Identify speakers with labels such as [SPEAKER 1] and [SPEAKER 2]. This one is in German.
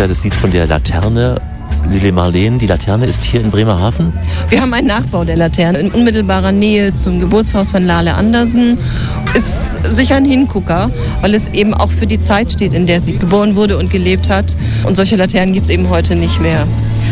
[SPEAKER 1] ja das Lied von der Laterne. Lili Marleen, die Laterne ist hier in Bremerhaven?
[SPEAKER 2] Wir haben einen Nachbau der Laterne in unmittelbarer Nähe zum Geburtshaus von Lale Andersen. Ist sicher ein Hingucker, weil es eben auch für die Zeit steht, in der sie geboren wurde und gelebt hat. Und solche Laternen gibt es eben heute nicht mehr.